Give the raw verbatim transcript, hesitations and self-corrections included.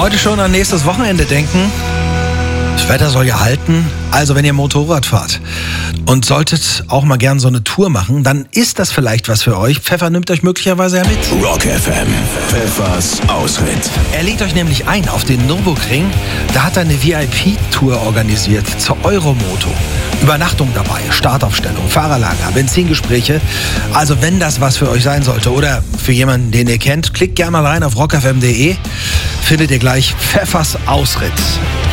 Heute schon an nächstes Wochenende denken. Das Wetter soll ja halten. Also wenn ihr Motorrad fahrt und solltet auch mal gern so eine Tour machen, dann ist das vielleicht was für euch. Pfeffer nimmt euch möglicherweise ja mit. Rock F M, Pfeffers Ausritt. Er legt euch nämlich ein auf den Nürburgring. Da hat er eine V I P-Tour organisiert zur Euromoto. Übernachtung dabei, Startaufstellung, Fahrerlager, Benzingespräche. Also wenn das was für euch sein sollte oder für jemanden, den ihr kennt, klickt gerne mal rein auf rock f m punkt d e. Findet ihr gleich Pfeffers Ausritt.